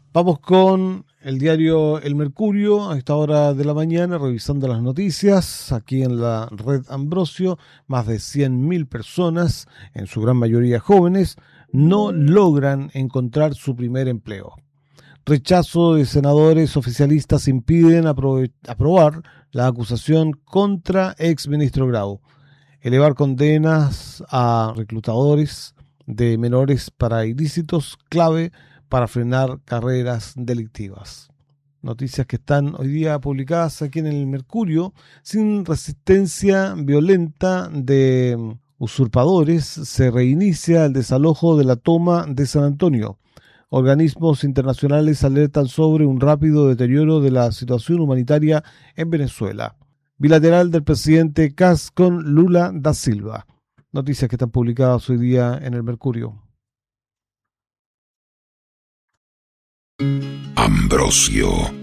Vamos con el diario El Mercurio a esta hora de la mañana, revisando las noticias. Aquí en la red Ambrosio, más de 100.000 personas, en su gran mayoría jóvenes, no logran encontrar su primer empleo. Rechazo de senadores oficialistas impiden aprobar la acusación contra exministro Grau. Elevar condenas a reclutadores de menores para ilícitos, clave para frenar carreras delictivas. Noticias que están hoy día publicadas aquí en el Mercurio. Sin resistencia violenta de usurpadores, se reinicia el desalojo de la toma de San Antonio. Organismos internacionales alertan sobre un rápido deterioro de la situación humanitaria en Venezuela. Bilateral del presidente Kast con Lula da Silva. Noticias que están publicadas hoy día en el Mercurio. Ambrosio